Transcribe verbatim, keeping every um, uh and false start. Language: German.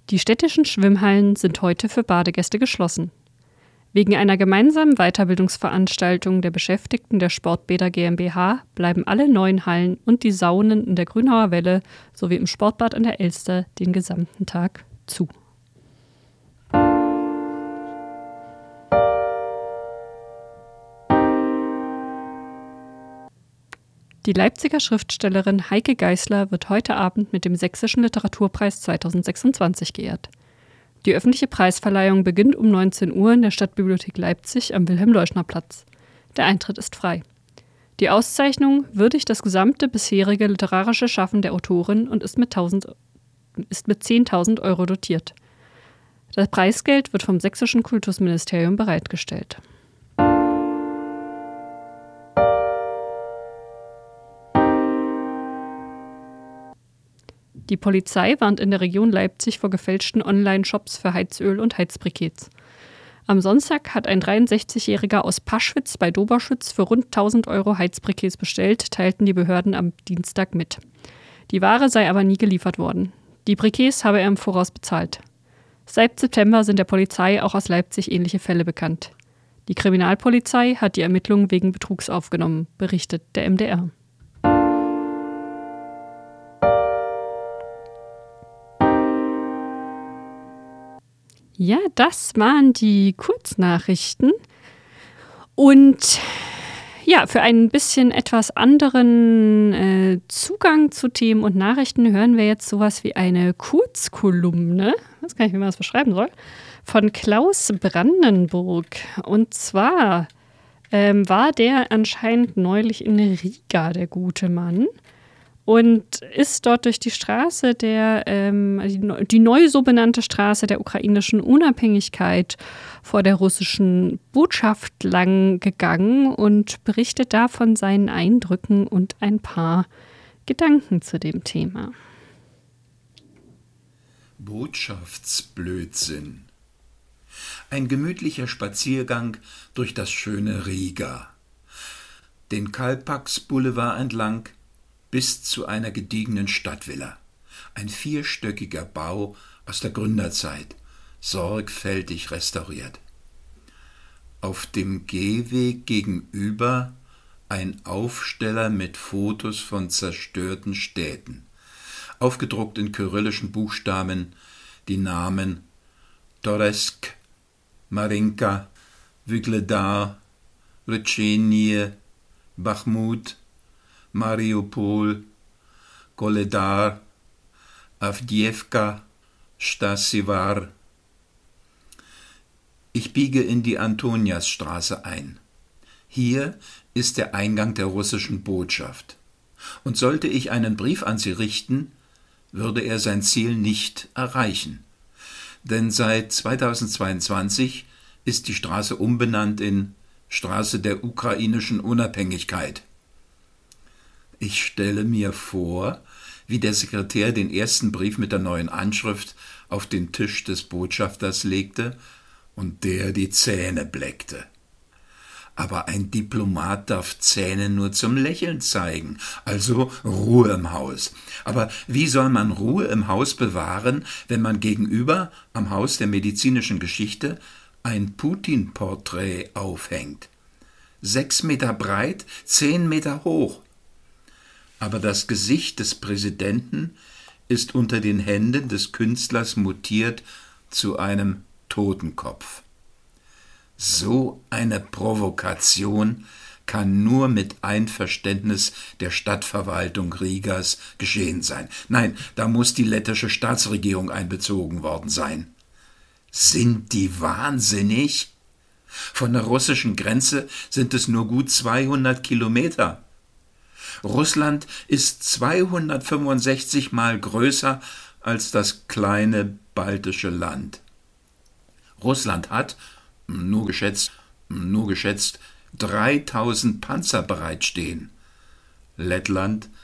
Die städtischen Schwimmhallen sind heute für Badegäste geschlossen. Wegen einer gemeinsamen Weiterbildungsveranstaltung der Beschäftigten der Sportbäder GmbH bleiben alle neuen Hallen und die Saunen in der Grünauer Welle sowie im Sportbad an der Elster den gesamten Tag zu. Die Leipziger Schriftstellerin Heike Geisler wird heute Abend mit dem Sächsischen Literaturpreis zweitausendsechsundzwanzig geehrt. Die öffentliche Preisverleihung beginnt um neunzehn Uhr in der Stadtbibliothek Leipzig am Wilhelm-Leuschner-Platz. Der Eintritt ist frei. Die Auszeichnung würdigt das gesamte bisherige literarische Schaffen der Autorin und ist mit, ist mit zehntausend Euro dotiert. Das Preisgeld wird vom Sächsischen Kultusministerium bereitgestellt. Die Polizei warnt in der Region Leipzig vor gefälschten Online-Shops für Heizöl und Heizbriketts. Am Sonntag hat ein dreiundsechzigjähriger aus Paschwitz bei Doberschütz für rund tausend Euro Heizbriketts bestellt, teilten die Behörden am Dienstag mit. Die Ware sei aber nie geliefert worden. Die Briketts habe er im Voraus bezahlt. Seit September sind der Polizei auch aus Leipzig ähnliche Fälle bekannt. Die Kriminalpolizei hat die Ermittlungen wegen Betrugs aufgenommen, berichtet der M D R. Ja, das waren die Kurznachrichten. Und ja, für einen bisschen etwas anderen äh, Zugang zu Themen und Nachrichten hören wir jetzt sowas wie eine Kurzkolumne, ich weiß gar nicht, wie man das beschreiben soll, von Klaus Brandenburg. Und zwar ähm, war der anscheinend neulich in Riga, der gute Mann. Und ist dort durch die Straße der, ähm, die, die neu so benannte Straße der ukrainischen Unabhängigkeit vor der russischen Botschaft lang gegangen und berichtet da von seinen Eindrücken und ein paar Gedanken zu dem Thema. Botschaftsblödsinn. Ein gemütlicher Spaziergang durch das schöne Riga. Den Kalpax-Boulevard entlang bis zu einer gediegenen Stadtvilla. Ein vierstöckiger Bau aus der Gründerzeit, sorgfältig restauriert. Auf dem Gehweg gegenüber ein Aufsteller mit Fotos von zerstörten Städten. Aufgedruckt in kyrillischen Buchstaben die Namen Toretsk, Marinka, Wügledar, Rtschenie, Bachmut, Mariupol, Koledar, Awdiewka, Stasivar. Ich biege in die Antoniasstraße ein. Hier ist der Eingang der russischen Botschaft. Und sollte ich einen Brief an sie richten, würde er sein Ziel nicht erreichen. Denn seit zweitausendzweiundzwanzig ist die Straße umbenannt in Straße der ukrainischen Unabhängigkeit. Ich stelle mir vor, wie der Sekretär den ersten Brief mit der neuen Anschrift auf den Tisch des Botschafters legte und der die Zähne bleckte. Aber ein Diplomat darf Zähne nur zum Lächeln zeigen, also Ruhe im Haus. Aber wie soll man Ruhe im Haus bewahren, wenn man gegenüber am Haus der medizinischen Geschichte ein Putin-Porträt aufhängt? Sechs Meter breit, zehn Meter hoch. Aber das Gesicht des Präsidenten ist unter den Händen des Künstlers mutiert zu einem Totenkopf. So eine Provokation kann nur mit Einverständnis der Stadtverwaltung Rigas geschehen sein. Nein, da muss die lettische Staatsregierung einbezogen worden sein. Sind die wahnsinnig? Von der russischen Grenze sind es nur gut zweihundert Kilometer. Russland ist zweihundertfünfundsechzig Mal größer als das kleine baltische Land. Russland hat, nur geschätzt, nur geschätzt, dreitausend Panzer bereitstehen. Lettland